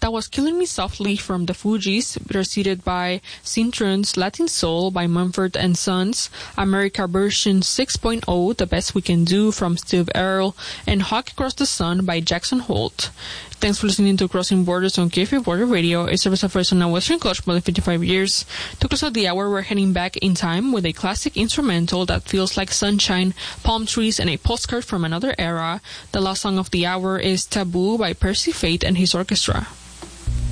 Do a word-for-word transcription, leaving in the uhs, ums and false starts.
That was Killing Me Softly from the Fugees, preceded by Cintrons Latin Soul by Mumford and Sons, America version six point oh, The Best We Can Do from Steve Earle, and Hawk Across the Sun by Jackson Holt. Thanks for listening to Crossing Borders on K F A Border Radio, a service of First on Western Coast for more than fifty-five years. To close out the hour, we're heading back in time with a classic instrumental that feels like sunshine, palm trees, and a postcard from another era. The last song of the hour is Taboo by Percy Faith and his orchestra.